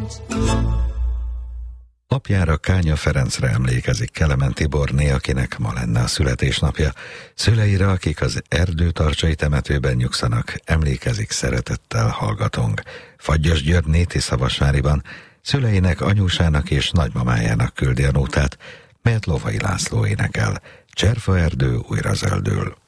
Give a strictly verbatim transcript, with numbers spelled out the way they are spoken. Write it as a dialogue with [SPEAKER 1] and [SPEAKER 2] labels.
[SPEAKER 1] Apjára, Kánya Ferencre emlékezik Kelemen Tiborné, akinek ma lenne a születésnapja. Szüleire, akik az Erdőtarcsai temetőben nyugszanak, emlékezik szeretettel Hallgatónk. Fagyas György Nétiszavasváriban szüleinek, anyósának és nagymamájának küldi a nótát, melyet Lovai László énekel. Cserfaerdő újra zöldül.